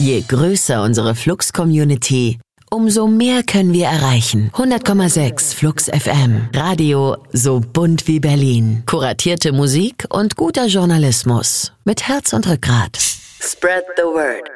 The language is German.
Je größer unsere Flux-Community, umso mehr können wir erreichen. 100,6 Flux FM. Radio so bunt wie Berlin. Kuratierte Musik und guter Journalismus. Mit Herz und Rückgrat. Spread the word.